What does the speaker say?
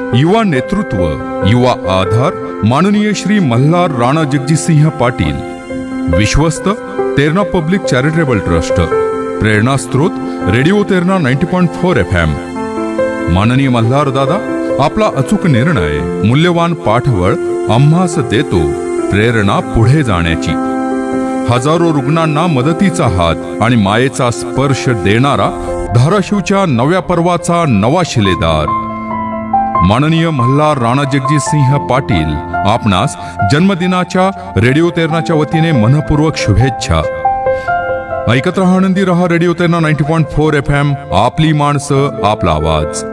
युवा नेतृत्व, युवा आधार माननीय श्री मल्हार राणा जगजितसिंह पाटील, विश्वस्त तेरणा पब्लिक चॅरिटेबल ट्रस्ट, प्रेरणा स्त्रोत रेडिओ तेरणा 90.4 FM। माननीय मल्हार दादा, आपला अचूक निर्णय, मूल्यवान पाठबळ आम्हास देतो प्रेरणा पुढे जाण्याची। हजारो रुग्णांना मदतीचा हात आणि मायेचा स्पर्श देणारा धाराशिवच्या नव्या पर्वाचा नवा शिलेदार माननीय मल्हार राणा जगजितसिंह पाटील, आपणास जन्मदिनाच्या रेडिओ तेरणाच्या वतीने मनपूर्वक शुभेच्छा। ऐकत रहा, आनंदी रहा रेडिओ तेरणा 90.4 FM, आपली माणसं आपला आवाज।